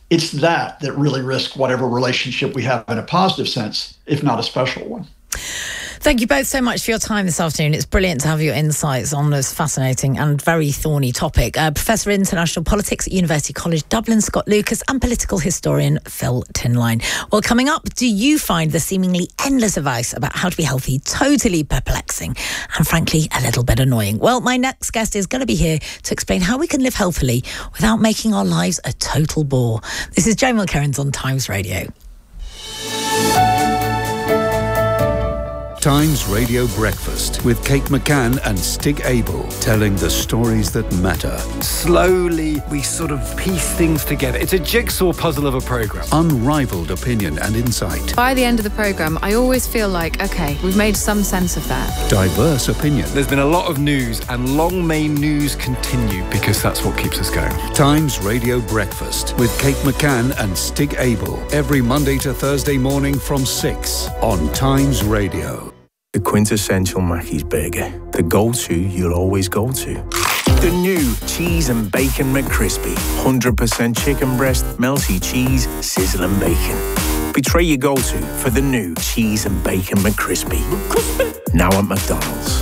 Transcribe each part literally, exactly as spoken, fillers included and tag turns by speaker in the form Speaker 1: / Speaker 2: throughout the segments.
Speaker 1: it's that that really risks whatever relationship we have in a positive sense, if not a special one.
Speaker 2: Thank you both so much for your time this afternoon. It's brilliant to have your insights on this fascinating and very thorny topic. Uh, Professor of International Politics at University College Dublin, Scott Lucas, and political historian Phil Tinline. Well, coming up, do you find the seemingly endless advice about how to be healthy totally perplexing and frankly a little bit annoying? Well, my next guest is going to be here to explain how we can live healthily without making our lives a total bore. This is Jane Mulkerins on Times Radio.
Speaker 3: Times Radio Breakfast with Kate McCann and Stig Abel, telling the stories that matter.
Speaker 4: Slowly, we sort of piece things together. It's a jigsaw puzzle of a programme.
Speaker 3: Unrivaled opinion and insight.
Speaker 5: By the end of the programme, I always feel like, OK, we've made some sense of that.
Speaker 3: Diverse opinion.
Speaker 4: There's been a lot of news, and long may news continue, because that's what keeps us going.
Speaker 3: Times Radio Breakfast with Kate McCann and Stig Abel, every Monday to Thursday morning from six on Times Radio.
Speaker 6: The quintessential Mackey's burger. The go-to you'll always go to. The new Cheese and Bacon McCrispy. one hundred percent chicken breast, melty cheese, sizzling bacon. Betray your go-to for the new Cheese and Bacon McCrispy. McCrispy. Now at McDonald's.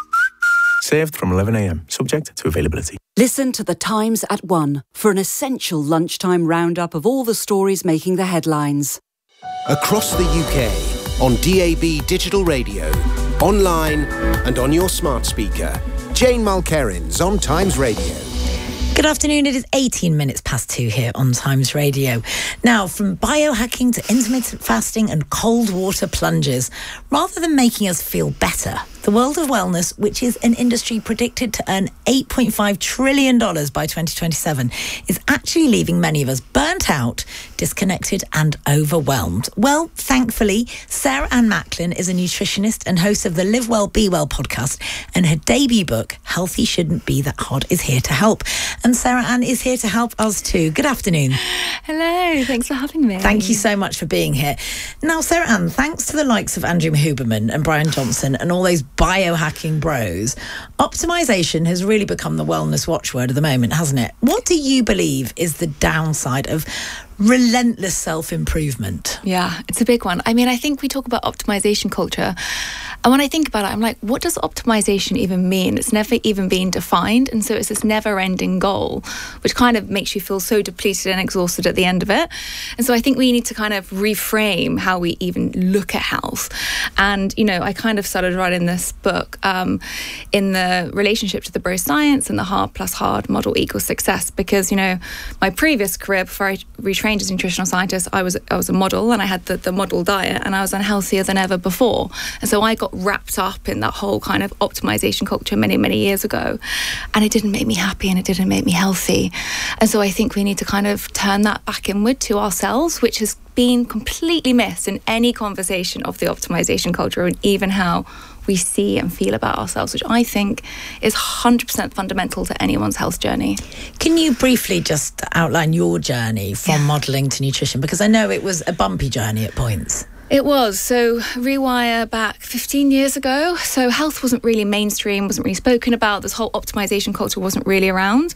Speaker 6: Served from eleven a.m. Subject to availability.
Speaker 7: Listen to The Times at one for an essential lunchtime roundup of all the stories making the headlines.
Speaker 8: Across the U K, on D A B digital radio, online and on your smart speaker. Jane Mulkerins on Times Radio.
Speaker 2: Good afternoon. It is eighteen minutes past two here on Times Radio. Now, from biohacking to intermittent fasting and cold water plunges, rather than making us feel better, the world of wellness, which is an industry predicted to earn eight point five trillion dollars by twenty twenty-seven, is actually leaving many of us burnt out, disconnected and overwhelmed. Well, thankfully, Sarah Ann Macklin is a nutritionist and host of the Live Well, Be Well podcast, and her debut book, Healthy Shouldn't Be That Hard, is here to help. And Sarah Ann is here to help us too. Good afternoon.
Speaker 5: Hello, thanks for having me.
Speaker 2: Thank you so much for being here. Now, Sarah Ann, thanks to the likes of Andrew Huberman and Brian Johnson and all those biohacking bros, optimization has really become the wellness watchword of the moment, hasn't it? What do you believe is the downside of relentless self-improvement?
Speaker 5: Yeah, it's a big one. I mean, I think we talk about optimization culture, and when I think about it, I'm like, what does optimization even mean? It's never even been defined, and so it's this never-ending goal, which kind of makes you feel so depleted and exhausted at the end of it. And so I think we need to kind of reframe how we even look at health. And, you know, I kind of started writing this book um, in the relationship to the bro science and the hard plus hard model equals success, because, you know, my previous career before I retrained as a nutritional scientist, I was I was a model, and I had the, the model diet, and I was unhealthier than ever before. And so I got wrapped up in that whole kind of optimization culture many, many years ago. And it didn't make me happy, and it didn't make me healthy. And so I think we need to kind of turn that back inward to ourselves, which has been completely missed in any conversation of the optimization culture, and even how we see and feel about ourselves, which I think is one hundred percent fundamental to anyone's health journey.
Speaker 2: Can you briefly just outline your journey from yeah. modelling to nutrition? Because I know it was a bumpy journey at points.
Speaker 5: It was. So Rewire back fifteen years ago. So health wasn't really mainstream, wasn't really spoken about. This whole optimization culture wasn't really around.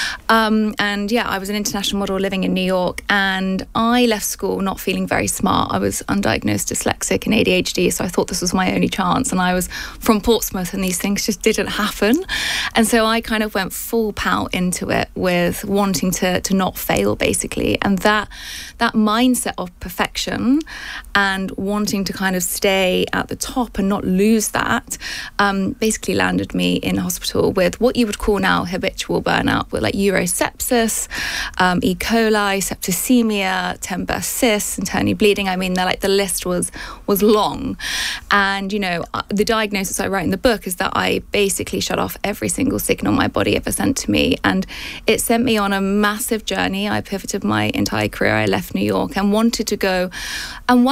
Speaker 5: Um, and yeah, I was an international model living in New York, and I left school not feeling very smart. I was undiagnosed dyslexic and A D H D, so I thought this was my only chance. And I was from Portsmouth, and these things just didn't happen. And so I kind of went full pout into it with wanting to to not fail, basically. And that that mindset of perfection and wanting to kind of stay at the top and not lose that um, basically landed me in hospital with what you would call now habitual burnout, with like urosepsis, um, E. coli, septicemia, Tembe cysts, internal bleeding. I mean, like the list was was long. And, you know, the diagnosis I write in the book is that I basically shut off every single signal my body ever sent to me. And it sent me on a massive journey. I pivoted my entire career. I left New York and wanted to go and one, really understand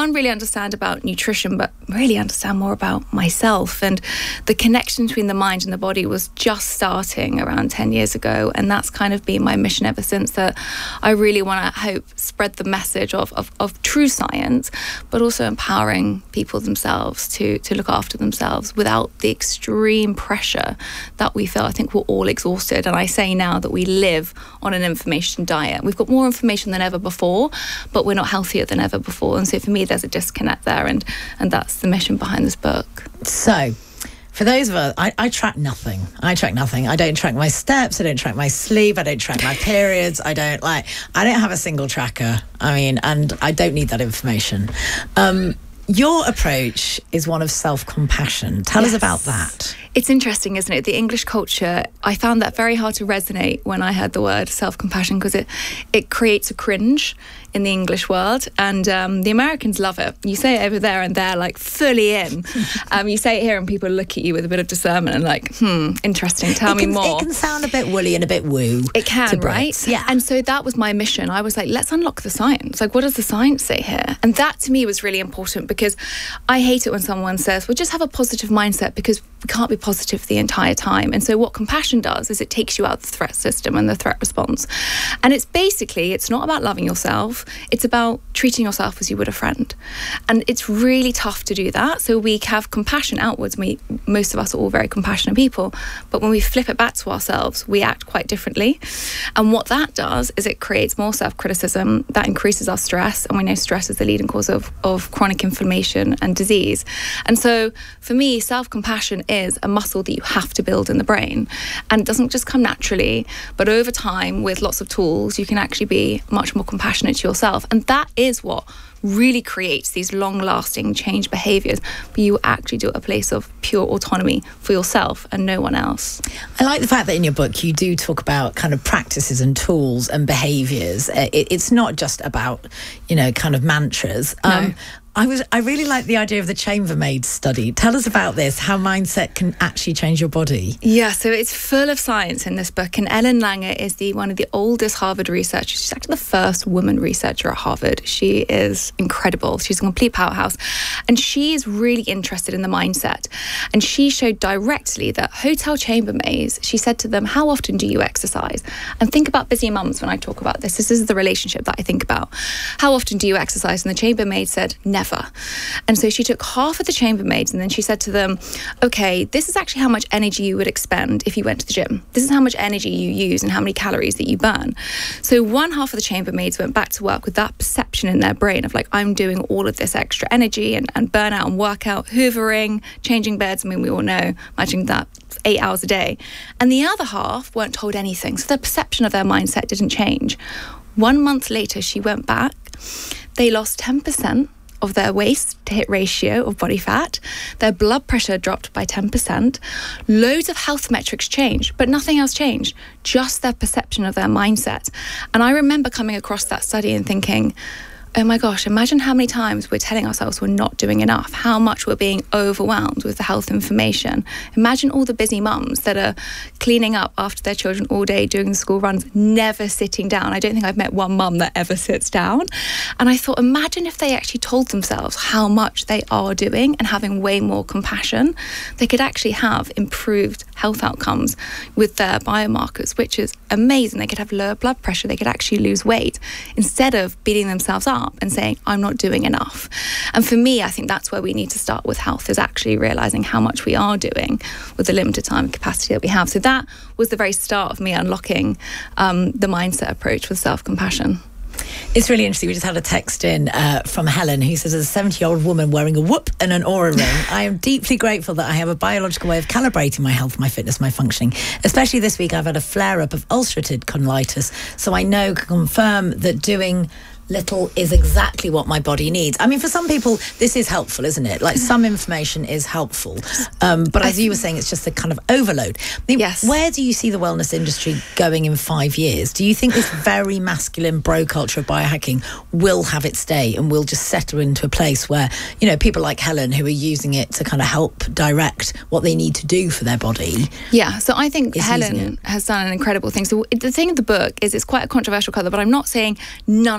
Speaker 5: understand about nutrition, but really understand more about myself. And the connection between the mind and the body was just starting around ten years ago. And that's kind of been my mission ever since, that I really want to hope spread the message of, of, of true science, but also empowering people themselves to, to look after themselves without the extreme pressure that we feel. I think we're all exhausted. And I say now that we live on an information diet. We've got more information than ever before, but we're not healthier than ever before. And so for me, there's a disconnect there, and and that's the mission behind this book.
Speaker 2: So for those of us, I, I track nothing. I track nothing. I don't track my steps. I don't track my sleep. I don't track my periods. I don't like, I don't have a single tracker. I mean, and I don't need that information. Um, your approach is one of self-compassion. Tell
Speaker 5: Yes.
Speaker 2: us about that.
Speaker 5: It's interesting, isn't it? The English culture, I found that very hard to resonate when I heard the word self-compassion, because it, it creates a cringe in the English world, and um, the Americans love it. You say it over there and they're like fully in. um, you say it here and people look at you with a bit of discernment and like, hmm, interesting, tell
Speaker 2: it
Speaker 5: me
Speaker 2: can,
Speaker 5: more.
Speaker 2: It can sound a bit woolly and a bit woo.
Speaker 5: It can,
Speaker 2: to
Speaker 5: right?
Speaker 2: Brits. Yeah.
Speaker 5: And so that was my mission. I was like, let's unlock the science. Like, what does the science say here? And that to me was really important, because I hate it when someone says, well, just have a positive mindset, because we can't be positive the entire time. And so what compassion does is it takes you out of the threat system and the threat response. And it's basically, it's not about loving yourself. It's about treating yourself as you would a friend. And it's really tough to do that. So we have compassion outwards. We, most of us are all very compassionate people. But when we flip it back to ourselves, we act quite differently. And what that does is it creates more self-criticism. That increases our stress. And we know stress is the leading cause of, of chronic inflammation and disease. And so for me, self-compassion is a muscle that you have to build in the brain. And it doesn't just come naturally, but over time, with lots of tools, you can actually be much more compassionate to yourself. And that is what really creates these long-lasting change behaviours, but you actually do it at a place of pure autonomy for yourself and no one else.
Speaker 2: I like the fact that in your book you do talk about kind of practices and tools and behaviours. It, it's not just about, you know, kind of mantras.
Speaker 5: No.
Speaker 2: Um, I was. I really like the idea of the chambermaid study. Tell us about this, how mindset can actually change your body.
Speaker 5: Yeah, so it's full of science in this book. And Ellen Langer is the one of the oldest Harvard researchers. She's actually the first woman researcher at Harvard. She is incredible. She's a complete powerhouse. And she is really interested in the mindset. And she showed directly that hotel chambermaids, she said to them, how often do you exercise? And think about busy mums when I talk about this. This is the relationship that I think about. How often do you exercise? And the chambermaid said, never. And so she took half of the chambermaids and then she said to them, okay, this is actually how much energy you would expend if you went to the gym. This is how much energy you use and how many calories that you burn. So one half of the chambermaids went back to work with that perception in their brain of like, I'm doing all of this extra energy and, and burnout and workout, hoovering, changing beds. I mean, we all know, imagine that eight hours a day. And the other half weren't told anything. So their perception of their mindset didn't change. One month later, she went back. They lost ten percent of their waist to hip ratio of body fat. Their blood pressure dropped by ten percent. Loads of health metrics changed, but nothing else changed, just their perception of their mindset. And I remember coming across that study and thinking, oh my gosh, imagine how many times we're telling ourselves we're not doing enough, how much we're being overwhelmed with the health information. Imagine all the busy mums that are cleaning up after their children all day, doing the school runs, never sitting down. I don't think I've met one mum that ever sits down. And I thought, imagine if they actually told themselves how much they are doing and having way more compassion. They could actually have improved health outcomes with their biomarkers, which is amazing. They could have lower blood pressure. They could actually lose weight instead of beating themselves up and saying, I'm not doing enough. And for me, I think that's where we need to start with health, is actually realizing how much we are doing with the limited time and capacity that we have. So that was the very start of me unlocking um, the mindset approach with self-compassion.
Speaker 2: It's really interesting. We just had a text in uh, from Helen who says, as a seventy-year-old woman wearing a whoop and an aura ring, I am deeply grateful that I have a biological way of calibrating my health, my fitness, my functioning. Especially this week, I've had a flare-up of ulcerative colitis, so I know, can confirm that doing little is exactly what my body needs. I mean, for some people, this is helpful, isn't it? Like, some information is helpful. Um, but as you were saying, it's just a kind of overload. I mean,
Speaker 5: yes.
Speaker 2: Where do you see the wellness industry going in five years? Do you think this very masculine bro culture of biohacking will have its day and will just settle into a place where, you know, people like Helen who are using it to kind of help direct what they need to do for their body?
Speaker 5: Yeah, so I think
Speaker 2: Is
Speaker 5: Helen has done an incredible thing. So the thing of the book is it's quite a controversial colour, but I'm not saying none of this will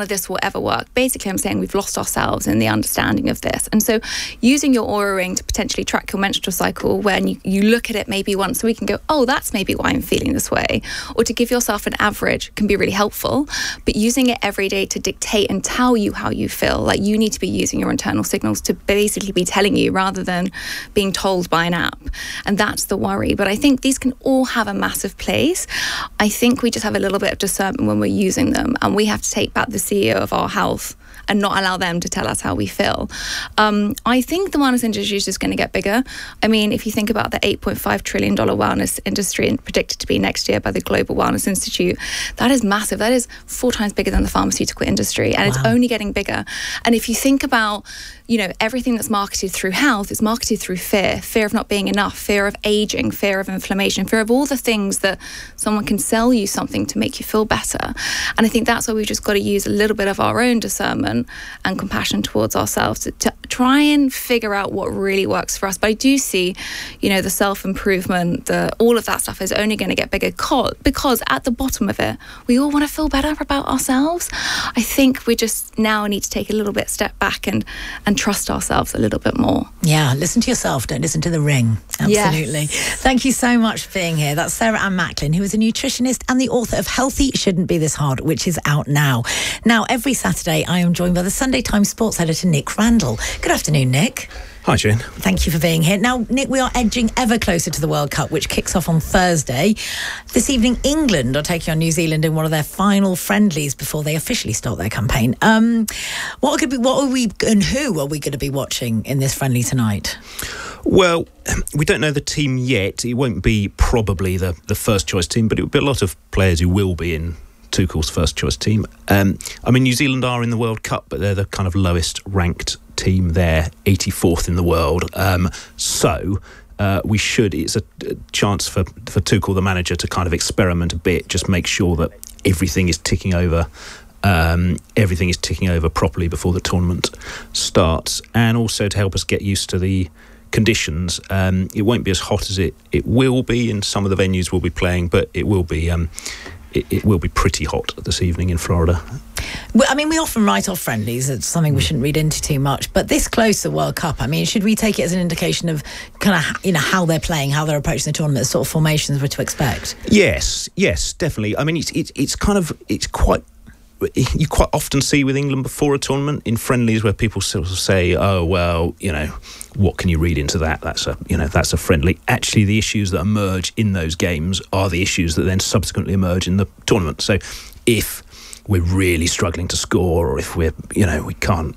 Speaker 5: ever work. Basically, I'm saying we've lost ourselves in the understanding of this. And so using your Oura Ring to potentially track your menstrual cycle, when you, you look at it maybe once a week and go, oh, that's maybe why I'm feeling this way, or to give yourself an average can be really helpful. But using it every day to dictate and tell you how you feel, like you need to be using your internal signals to basically be telling you rather than being told by an app. And that's the worry. But I think these can all have a massive place. I think we just have a little bit of discernment when we're using them, and we have to take back the C E O of our health and not allow them to tell us how we feel. Um, I think the wellness industry is just going to get bigger. I mean, if you think about the eight point five trillion dollars wellness industry and predicted to be next year by the Global Wellness Institute, that is massive. That is four times bigger than the pharmaceutical industry, and wow. It's only getting bigger. And if you think about, you know, everything that's marketed through health is marketed through fear, fear of not being enough, fear of aging, fear of inflammation, fear of all the things that someone can sell you something to make you feel better. And I think that's why we've just got to use a little bit of our own discernment and compassion towards ourselves to, to try and figure out what really works for us. But I do see, you know, the self-improvement, the all of that stuff is only going to get bigger because, because at the bottom of it, we all want to feel better about ourselves. I think we just now need to take a little bit step back and and trust ourselves a little bit more.
Speaker 2: Yeah, listen to yourself, don't listen to the ring. Absolutely. Yes. Thank you so much for being here. That's Sarah Ann Macklin, who is a nutritionist and the author of Healthy Shouldn't Be This Hard, which is out now. Now, every Saturday, I am joined by the Sunday Times sports editor, Nick Randall. Good afternoon, Nick.
Speaker 9: Hi, Jane.
Speaker 2: Thank you for being here. Now, Nick, we are edging ever closer to the World Cup, which kicks off on Thursday. This evening, England are taking on New Zealand in one of their final friendlies before they officially start their campaign. Um, what could be? What are we and who are we going to be watching in this friendly tonight?
Speaker 9: Well, we don't know the team yet. It won't be probably the, the first choice team, but it will be a lot of players who will be in Tuchel's first choice team. Um, I mean, New Zealand are in the World Cup, but they're the kind of lowest ranked team. They're eighty-fourth in the world. Um, so uh, we should, it's a, a chance for, for Tuchel, the manager, to kind of experiment a bit, just make sure that everything is ticking over. Um, everything is ticking over properly before the tournament starts, and also to help us get used to the conditions. Um, it won't be as hot as it, it will be in some of the venues we'll be playing, but it will be um, it, it will be pretty hot this evening in Florida.
Speaker 2: Well, I mean, we often write off friendlies. It's something we shouldn't read into too much. But this close to the World Cup, I mean, should we take it as an indication of kind of, you know, how they're playing, how they're approaching the tournament, the sort of formations we're to expect?
Speaker 9: Yes, yes, definitely. I mean, it's it's it's kind of it's quite. You quite often see with England before a tournament in friendlies where people sort of say, "Oh well, you know, what can you read into that? That's a you know that's a friendly." Actually, the issues that emerge in those games are the issues that then subsequently emerge in the tournament. So, if we're really struggling to score, or if we're you know we can't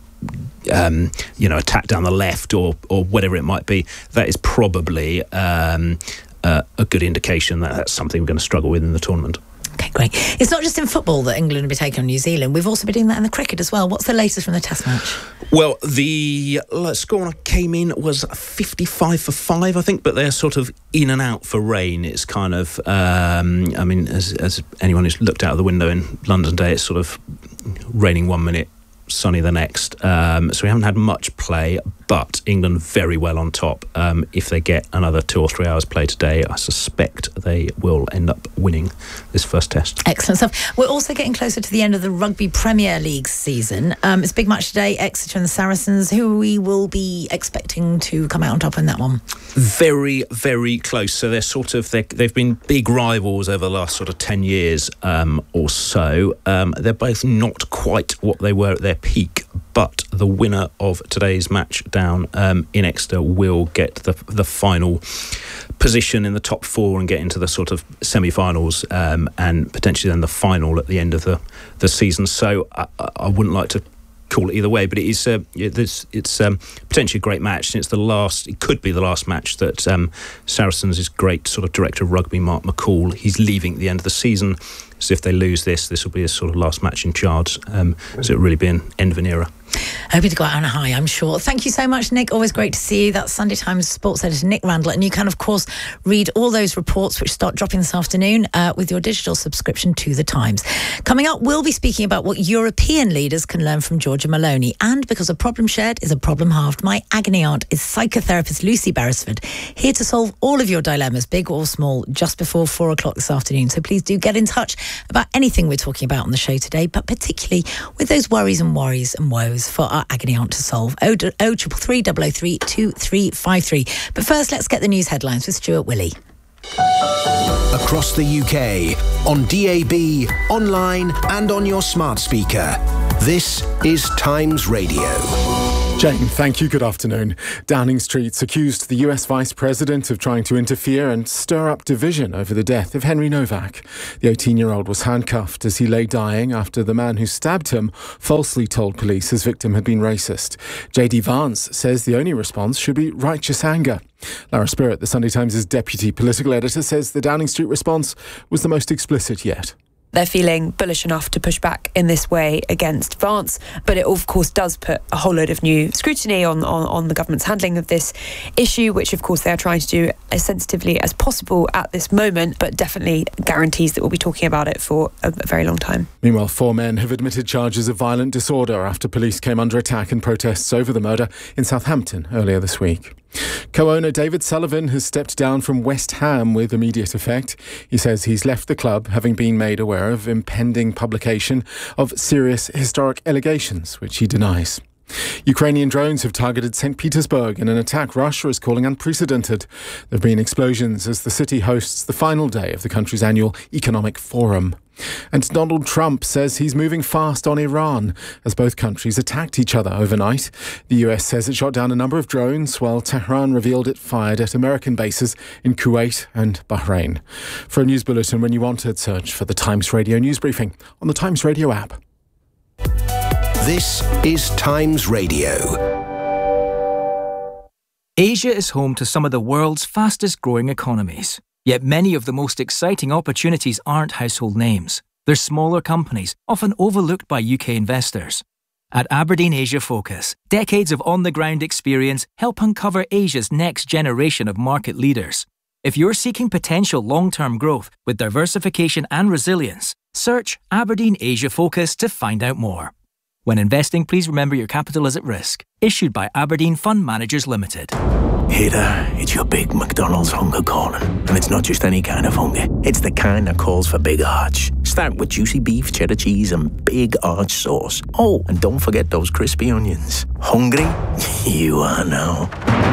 Speaker 9: um, you know attack down the left, or or whatever it might be, that is probably um, uh, a good indication that that's something we're going to struggle with in the tournament.
Speaker 2: Okay, great. It's not just in football that England will be taking on New Zealand. We've also been doing that in the cricket as well. What's the latest from the Test match?
Speaker 9: Well, the score when I came in was fifty-five for five, I think, but they're sort of in and out for rain. It's kind of, um, I mean, as, as anyone who's looked out of the window in London today, it's sort of raining one minute, sunny the next. Um, so we haven't had much play, but England very well on top. Um, if they get another two or three hours play today, I suspect they will end up winning this first test.
Speaker 2: Excellent stuff. We're also getting closer to the end of the Rugby Premier League season. Um, it's a big match today, Exeter and the Saracens. Who we will be expecting to come out on top in that one?
Speaker 9: Very, very close. So they're sort of, they're, they've been big rivals over the last sort of ten years um, or so. Um, they're both not quite what they were at their peak, but the winner of today's match down um, in Exeter will get the the final position in the top four and get into the sort of semi-finals um, and potentially then the final at the end of the, the season. So I, I wouldn't like to call it either way, but it is uh, it's, it's um, potentially a great match, and it's the last, it could be the last match that um, Saracens' great sort of director of rugby, Mark McCall, he's leaving at the end of the season. So if they lose this, this will be his sort of last match in charge. Um, so it'll really be an end of an era.
Speaker 2: Hoping to go out on a high, I'm sure. Thank you so much, Nick. Always great to see you. That's Sunday Times sports editor Nick Randall. And you can, of course, read all those reports which start dropping this afternoon uh, with your digital subscription to The Times. Coming up, we'll be speaking about what European leaders can learn from Giorgia Meloni. And because a problem shared is a problem halved, my agony aunt is psychotherapist Lucy Beresford, here to solve all of your dilemmas, big or small, just before four o'clock this afternoon. So please do get in touch about anything we're talking about on the show today, but particularly with those worries and worries and woes for our agony aunt to solve. oh triple three double oh three two three five three. But first, let's get the news headlines with Stuart Willey.
Speaker 8: Across the U K, on D A B, online and on your smart speaker. This is Times Radio.
Speaker 10: Jane, thank you. Good afternoon. Downing Street's accused the U S Vice President of trying to interfere and stir up division over the death of Henry Novak. The eighteen-year-old was handcuffed as he lay dying after the man who stabbed him falsely told police his victim had been racist. J D Vance says the only response should be righteous anger. Lara Spirit, the Sunday Times' deputy political editor, says the Downing Street response was the most explicit yet.
Speaker 11: They're feeling bullish enough to push back in this way against Vance, but it of course does put a whole load of new scrutiny on, on, on the government's handling of this issue, which of course they are trying to do as sensitively as possible at this moment, but definitely guarantees that we'll be talking about it for a, a very long time.
Speaker 10: Meanwhile, four men have admitted charges of violent disorder after police came under attack in protests over the murder in Southampton earlier this week. Co-owner David Sullivan has stepped down from West Ham with immediate effect. He says he's left the club having been made aware of impending publication of serious historic allegations, which he denies. Ukrainian drones have targeted Saint Petersburg in an attack Russia is calling unprecedented. There have been explosions as the city hosts the final day of the country's annual economic forum. And Donald Trump says he's moving fast on Iran as both countries attacked each other overnight. The U S says it shot down a number of drones, while Tehran revealed it fired at American bases in Kuwait and Bahrain. For a news bulletin when you want it, search for the Times Radio News Briefing on the Times Radio app.
Speaker 8: This is Times Radio.
Speaker 12: Asia is home to some of the world's fastest growing economies. Yet many of the most exciting opportunities aren't household names. They're smaller companies, often overlooked by U K investors. At Aberdeen Asia Focus, decades of on-the-ground experience help uncover Asia's next generation of market leaders. If you're seeking potential long-term growth with diversification and resilience, search Aberdeen Asia Focus to find out more. When investing, please remember your capital is at risk. Issued by Aberdeen Fund Managers Limited.
Speaker 6: Hey there, it's your big McDonald's hunger calling. And it's not just any kind of hunger. It's the kind that calls for big arch. Start with juicy beef, cheddar cheese and big arch sauce. Oh, and don't forget those crispy onions. Hungry? You are now.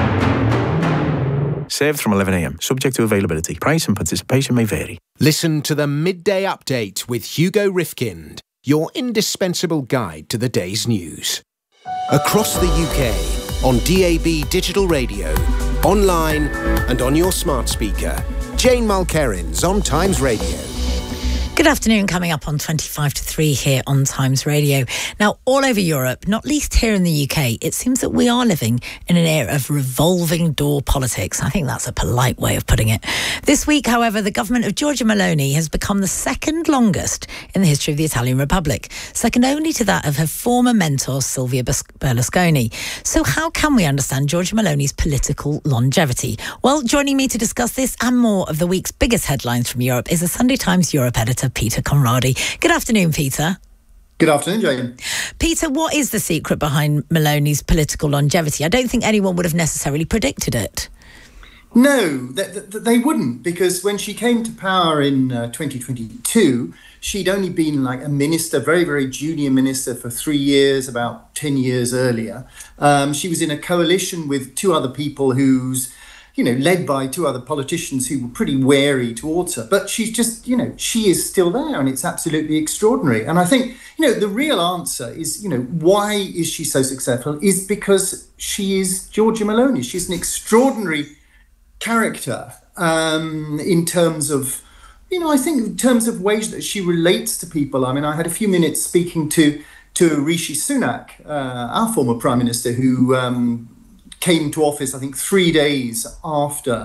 Speaker 6: Served from eleven a.m. Subject to availability. Price and participation may vary.
Speaker 8: Listen to the Midday Update with Hugo Rifkind, your indispensable guide to the day's news. Across the U K, on D A B Digital Radio, online and on your smart speaker. Jane Mulkerins on Times Radio.
Speaker 2: Good afternoon, coming up on twenty-five to three here on Times Radio. Now, all over Europe, not least here in the U K, it seems that we are living in an era of revolving door politics. I think that's a polite way of putting it. This week, however, the government of Giorgia Meloni has become the second longest in the history of the Italian Republic, second only to that of her former mentor, Silvio Berlusconi. So how can we understand Giorgia Meloni's political longevity? Well, joining me to discuss this and more of the week's biggest headlines from Europe is the Sunday Times Europe editor, Peter Conradi. Good afternoon, Peter.
Speaker 13: Good afternoon, Jane.
Speaker 2: Peter, what is the secret behind Meloni's political longevity? I don't think anyone would have necessarily predicted it.
Speaker 13: No, they, they wouldn't, because when she came to power in uh, twenty twenty-two, she'd only been like a minister, very, very junior minister for three years, about ten years earlier. Um, she was in a coalition with two other people whose you know, led by two other politicians who were pretty wary towards her. But she's just, you know, she is still there, and it's absolutely extraordinary. And I think, you know, the real answer is, you know, why is she so successful is because she is Giorgia Meloni. She's an extraordinary character um, in terms of, you know, I think in terms of ways that she relates to people. I mean, I had a few minutes speaking to, to Rishi Sunak, uh, our former Prime Minister, who um, came to office, I think, three days after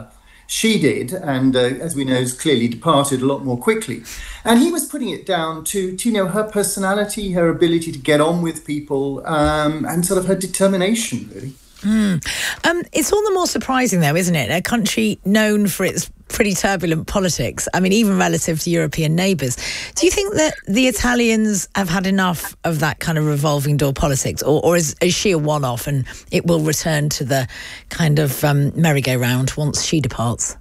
Speaker 13: she did, and uh, as we know, has clearly departed a lot more quickly. And he was putting it down to, to you know, her personality, her ability to get on with people, um, and sort of her determination, really.
Speaker 2: Mm. Um, it's all the more surprising, though, isn't it? A country known for its pretty turbulent politics. I mean, even relative to European neighbours. Do you think that the Italians have had enough of that kind of revolving door politics, or, or is, is she a one-off and it will return to the kind of um, merry-go-round once she departs?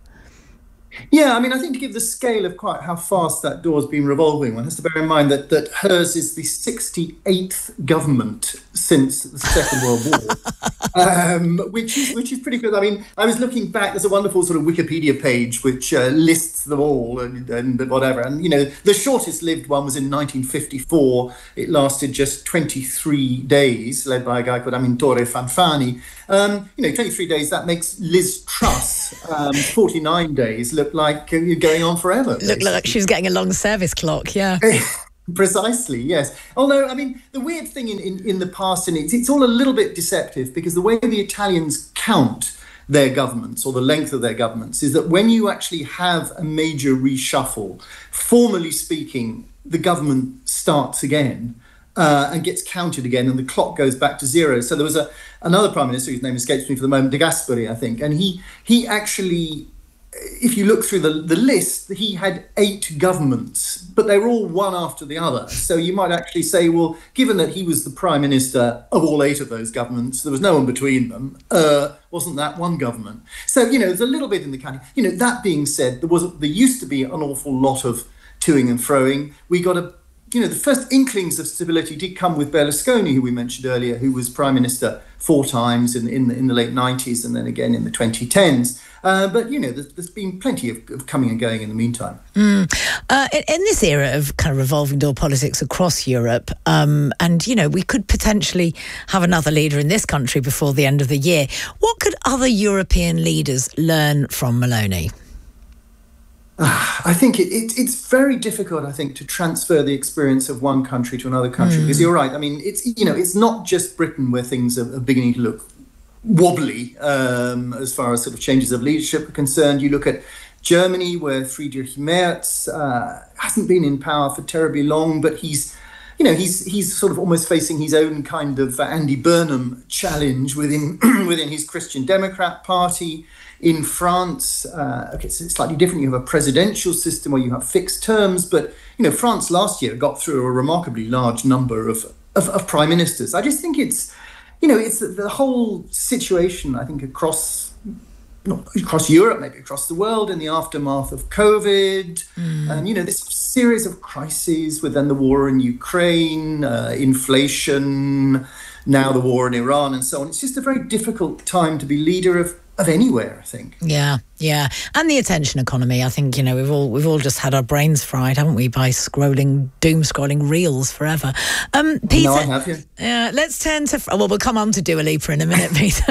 Speaker 13: Yeah, I mean, I think to give the scale of quite how fast that door's been revolving, one has to bear in mind that, that hers is the sixty-eighth government since the Second World War, um, which is which is pretty good. I mean, I was looking back, there's a wonderful sort of Wikipedia page which uh, lists them all and, and whatever. And, you know, the shortest lived one was in nineteen fifty-four. It lasted just twenty-three days, led by a guy called Amintore Fanfani. Um, you know, twenty-three days, that makes Liz Truss, um, forty-nine days, look like uh, you're going on forever.
Speaker 2: Look like she's getting a long service clock, yeah.
Speaker 13: Precisely, yes. Although, I mean, the weird thing in, in, in the past, and it's, it's all a little bit deceptive, because the way the Italians count their governments, or the length of their governments, is that when you actually have a major reshuffle, formally speaking, the government starts again. Uh, and gets counted again, and the clock goes back to zero. So there was a another prime minister whose name escapes me for the moment, De Gasperi, I think, and he he actually, if you look through the, the list, he had eight governments, but they were all one after the other. So you might actually say, well, given that he was the prime minister of all eight of those governments, there was no one between them, uh, wasn't that one government? So, you know, there's a little bit in the county. You know, that being said, there was there used to be an awful lot of toing and froing. We got a You know, the first inklings of stability did come with Berlusconi, who we mentioned earlier, who was prime minister four times in, in, the, in the late nineties and then again in the twenty tens. Uh, but, you know, there's, there's been plenty of, of coming and going in the meantime.
Speaker 2: Mm. Uh, in, in this era of kind of revolving door politics across Europe, um, and, you know, we could potentially have another leader in this country before the end of the year. What could other European leaders learn from Meloni?
Speaker 13: I think it, it, it's very difficult, I think, to transfer the experience of one country to another country. Mm. Because you're right. I mean, it's, you know, it's not just Britain where things are, are beginning to look wobbly um, as far as sort of changes of leadership are concerned. You look at Germany, where Friedrich Merz uh, hasn't been in power for terribly long, but he's, you know, he's he's sort of almost facing his own kind of Andy Burnham challenge within within his Christian Democrat Party. In France, uh, okay, so it's slightly different. You have a presidential system where you have fixed terms, but, you know, France last year got through a remarkably large number of, of, of prime ministers. I just think it's, you know, it's the, the whole situation, I think, across, not across Europe, maybe across the world in the aftermath of COVID, mm. and, you know, this series of crises with then the war in Ukraine, uh, inflation, now the war in Iran and so on. It's just a very difficult time to be leader of Of anywhere, I think.
Speaker 2: Yeah, yeah, and the attention economy. I think, you know, we've all we've all just had our brains fried, haven't we, by scrolling, doom scrolling reels forever. Um, Peter,
Speaker 13: no, I have you.
Speaker 2: Yeah, let's turn to. Well, we'll come on to Dua Lipa in a minute, Peter.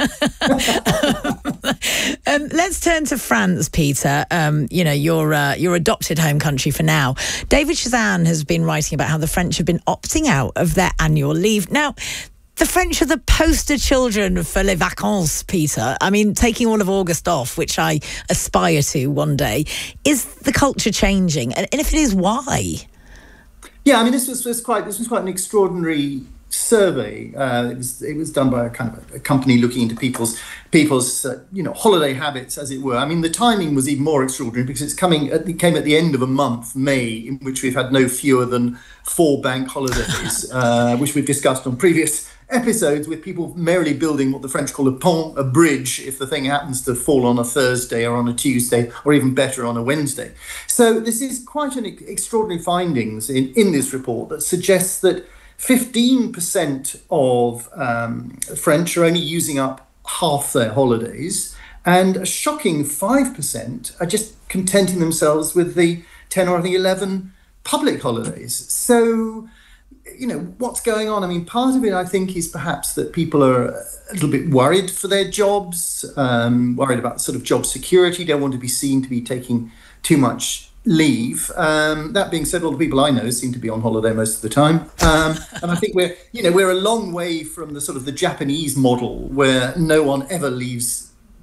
Speaker 2: um, let's turn to France, Peter. Um, you know, your uh, your adopted home country for now. David Chazan has been writing about how the French have been opting out of their annual leave now. The French are the poster children for les vacances, Peter. I mean, taking all of August off, which I aspire to one day. Is the culture changing? And if it is, why?
Speaker 13: Yeah, I mean, this was, was quite this was quite an extraordinary survey. Uh, it was it was done by a kind of a company looking into people's people's uh, you know, holiday habits, as it were. I mean, the timing was even more extraordinary because it's coming at, it came at the end of a month, May, in which we've had no fewer than four bank holidays, uh, which we've discussed on previous episodes, with people merrily building what the French call a pont, a bridge, if the thing happens to fall on a Thursday or on a Tuesday, or even better, on a Wednesday. So this is quite an extraordinary findings in, in this report that suggests that fifteen percent of um, French are only using up half their holidays, and a shocking five percent are just contenting themselves with the ten or I think eleven public holidays. So, you know, what's going on? I mean, part of it, I think, is perhaps that people are a little bit worried for their jobs, um, worried about sort of job security, don't want to be seen to be taking too much leave. Um, that being said, all the people I know seem to be on holiday most of the time. Um, and I think we're, you know, we're a long way from the sort of the Japanese model where no one ever leaves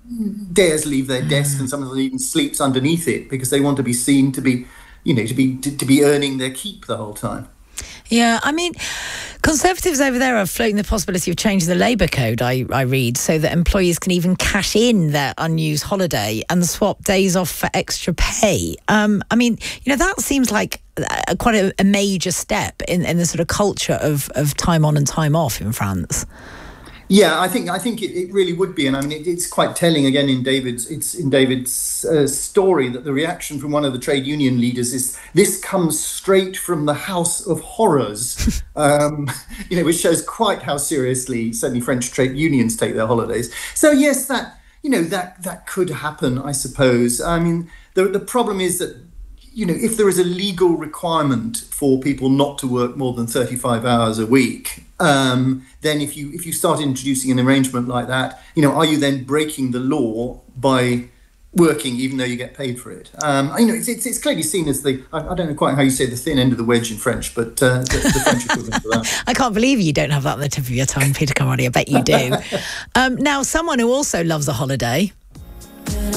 Speaker 13: dares leave their desk, and some of them even sleeps underneath it because they want to be seen to be, you know, to be to, to be earning their keep the whole time.
Speaker 2: Yeah, I mean, Conservatives over there are floating the possibility of changing the Labour Code, I, I read, so that employees can even cash in their unused holiday and swap days off for extra pay. Um, I mean, you know, that seems like a, quite a, a major step in, in the sort of culture of, of time on and time off in France.
Speaker 13: Yeah, I think I think it, it really would be, and I mean it, it's quite telling again in David's it's in David's uh, story that the reaction from one of the trade union leaders is this comes straight from the House of Horrors, um, you know, which shows quite how seriously certainly French trade unions take their holidays. So yes, that you know that that could happen, I suppose. I mean the the problem is that, you know, if there is a legal requirement for people not to work more than thirty-five hours a week, um, then if you if you start introducing an arrangement like that, you know, are you then breaking the law by working even though you get paid for it? Um, you know, it's, it's, it's clearly seen as the, I, I don't know quite how you say the thin end of the wedge in French, but uh, the, the French equivalent to that.
Speaker 2: I can't believe you don't have that on the tip of your tongue, Peter Comrade. I bet you do. um, now, someone who also loves a holiday